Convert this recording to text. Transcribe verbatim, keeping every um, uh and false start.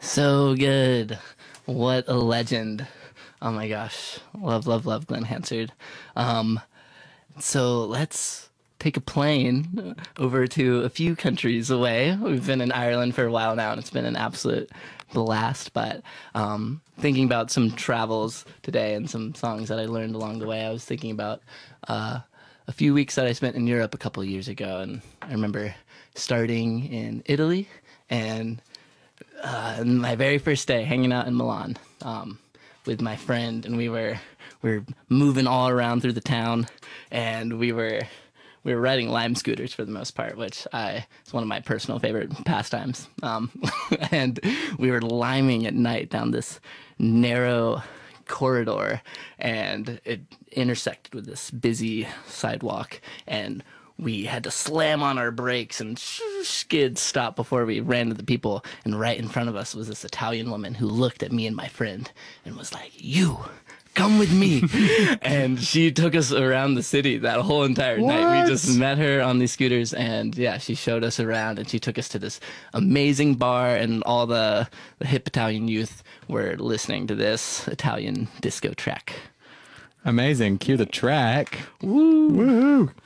So good. What a legend. Oh my gosh. Love, love, love Glenn Hansard. Um, so let's take a plane over to a few countries away. We've been in Ireland for a while now, and it's been an absolute blast. But um, thinking about some travels today and some songs that I learned along the way, I was thinking about uh, a few weeks that I spent in Europe a couple of years ago. And I remember starting in Italy and uh, my very first day hanging out in Milan um, with my friend, and we were we were moving all around through the town, and we were we were riding Lime scooters for the most part, which I it's one of my personal favorite pastimes. Um, and we were liming at night down this narrow corridor, and it intersected with this busy sidewalk, and we had to slam on our brakes and skid stop before we ran to the people. And right in front of us was this Italian woman who looked at me and my friend and was like, "You, come with me." And she took us around the city that whole entire What? night. We just met her on these scooters, and yeah, she showed us around, and she took us to this amazing bar, and all the, the hip Italian youth were listening to this Italian disco track. Amazing. Cue the track. Woo! Woohoo!